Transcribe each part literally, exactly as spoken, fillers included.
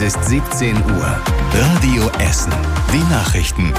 Es ist siebzehn Uhr. Radio Essen. Die Nachrichten.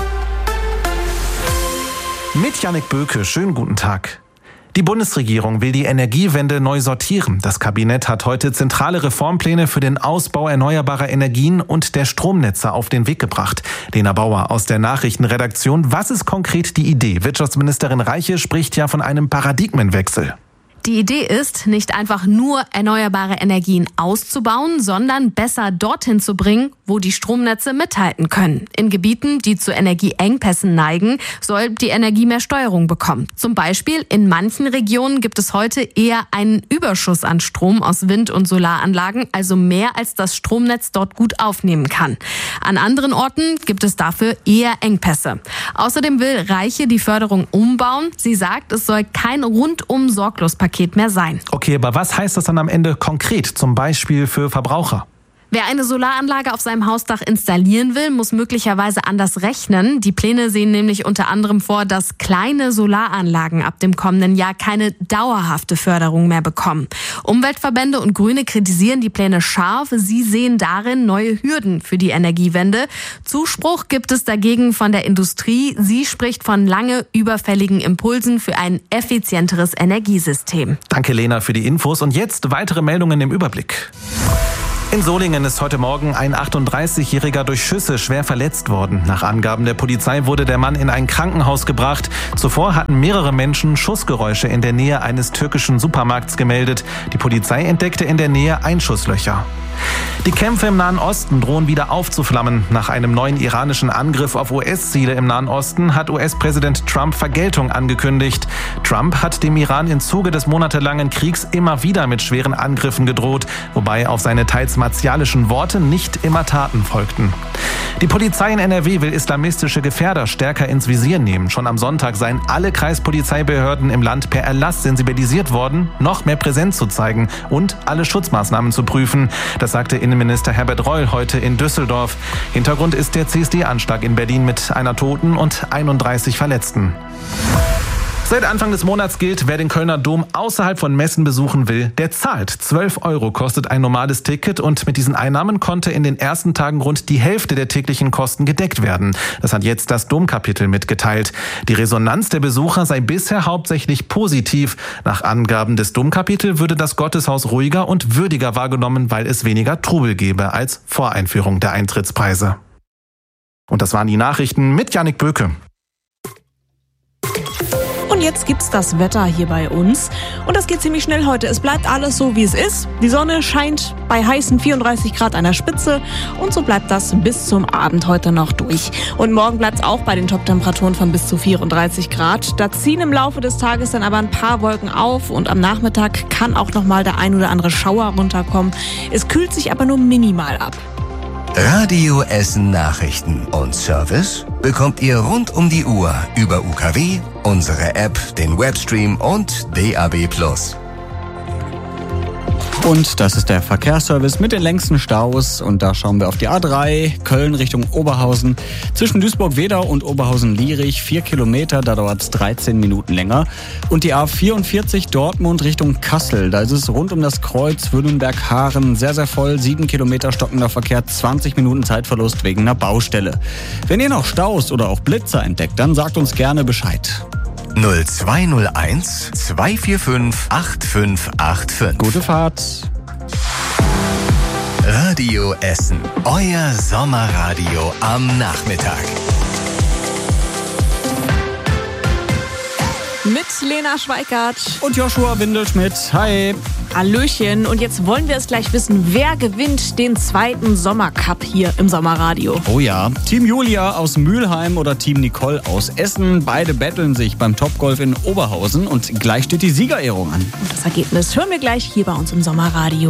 Mit Jannik Böke, schönen guten Tag. Die Bundesregierung will die Energiewende neu sortieren. Das Kabinett hat heute zentrale Reformpläne für den Ausbau erneuerbarer Energien und der Stromnetze auf den Weg gebracht. Lena Bauer aus der Nachrichtenredaktion. Was ist konkret die Idee? Wirtschaftsministerin Reiche spricht ja von einem Paradigmenwechsel. Die Idee ist, nicht einfach nur erneuerbare Energien auszubauen, sondern besser dorthin zu bringen, wo die Stromnetze mithalten können. In Gebieten, die zu Energieengpässen neigen, soll die Energie mehr Steuerung bekommen. Zum Beispiel in manchen Regionen gibt es heute eher einen Überschuss an Strom aus Wind- und Solaranlagen, also mehr als das Stromnetz dort gut aufnehmen kann. An anderen Orten gibt es dafür eher Engpässe. Außerdem will Reiche die Förderung umbauen. Sie sagt, es soll kein rundum sorglos Paket mehr sein. Okay, aber was heißt das dann am Ende konkret, zum Beispiel für Verbraucher? Wer eine Solaranlage auf seinem Hausdach installieren will, muss möglicherweise anders rechnen. Die Pläne sehen nämlich unter anderem vor, dass kleine Solaranlagen ab dem kommenden Jahr keine dauerhafte Förderung mehr bekommen. Umweltverbände und Grüne kritisieren die Pläne scharf. Sie sehen darin neue Hürden für die Energiewende. Zuspruch gibt es dagegen von der Industrie. Sie spricht von lange überfälligen Impulsen für ein effizienteres Energiesystem. Danke, Lena, für die Infos. Und jetzt weitere Meldungen im Überblick. In Solingen ist heute Morgen ein achtunddreißigjähriger durch Schüsse schwer verletzt worden. Nach Angaben der Polizei wurde der Mann in ein Krankenhaus gebracht. Zuvor hatten mehrere Menschen Schussgeräusche in der Nähe eines türkischen Supermarkts gemeldet. Die Polizei entdeckte in der Nähe Einschusslöcher. Die Kämpfe im Nahen Osten drohen wieder aufzuflammen. Nach einem neuen iranischen Angriff auf U S-Ziele im Nahen Osten hat U S-Präsident Trump Vergeltung angekündigt. Trump hat dem Iran im Zuge des monatelangen Kriegs immer wieder mit schweren Angriffen gedroht, wobei auf seine teils martialischen Worte nicht immer Taten folgten. Die Polizei in N R W will islamistische Gefährder stärker ins Visier nehmen. Schon am Sonntag seien alle Kreispolizeibehörden im Land per Erlass sensibilisiert worden, noch mehr Präsenz zu zeigen und alle Schutzmaßnahmen zu prüfen. Das sagte Innenminister Herbert Reul heute in Düsseldorf. Hintergrund ist der C S D-Anschlag in Berlin mit einer Toten und einunddreißig Verletzten. Seit Anfang des Monats gilt, wer den Kölner Dom außerhalb von Messen besuchen will, der zahlt. zwölf Euro kostet ein normales Ticket und mit diesen Einnahmen konnte in den ersten Tagen rund die Hälfte der täglichen Kosten gedeckt werden. Das hat jetzt das Domkapitel mitgeteilt. Die Resonanz der Besucher sei bisher hauptsächlich positiv. Nach Angaben des Domkapitels würde das Gotteshaus ruhiger und würdiger wahrgenommen, weil es weniger Trubel gebe als vor Einführung der Eintrittspreise. Und das waren die Nachrichten mit Jannik Böke. Und jetzt gibt's das Wetter hier bei uns. Und das geht ziemlich schnell heute. Es bleibt alles so, wie es ist. Die Sonne scheint bei heißen vierunddreißig Grad an der Spitze. Und so bleibt das bis zum Abend heute noch durch. Und morgen bleibt's auch bei den Top-Temperaturen von bis zu vierunddreißig Grad. Da ziehen im Laufe des Tages dann aber ein paar Wolken auf. Und am Nachmittag kann auch noch mal der ein oder andere Schauer runterkommen. Es kühlt sich aber nur minimal ab. Radio Essen Nachrichten und Service bekommt ihr rund um die Uhr über U K W, unsere App, den Webstream und D A B plus. Und das ist der Verkehrsservice mit den längsten Staus. Und da schauen wir auf die A drei, Köln Richtung Oberhausen. Zwischen Duisburg-Wedau und Oberhausen-Lierich, vier Kilometer, da dauert es dreizehn Minuten länger. Und die A vierundvierzig, Dortmund Richtung Kassel. Da ist es rund um das Kreuz Württemberg-Haaren sehr, sehr voll. sieben Kilometer stockender Verkehr, zwanzig Minuten Zeitverlust wegen einer Baustelle. Wenn ihr noch Staus oder auch Blitzer entdeckt, dann sagt uns gerne Bescheid. null zwei null eins, zwei vier fünf, acht fünf acht fünf. Gute Fahrt. Radio Essen, euer Sommerradio am Nachmittag. Mit Lena Schweikart und Joshua Windelschmidt. Hi. Hallöchen. Und jetzt wollen wir es gleich wissen, wer gewinnt den zweiten Sommercup hier im Sommerradio? Oh ja, Team Julia aus Mülheim oder Team Nicole aus Essen. Beide betteln sich beim Topgolf in Oberhausen und gleich steht die Siegerehrung an. Und das Ergebnis hören wir gleich hier bei uns im Sommerradio.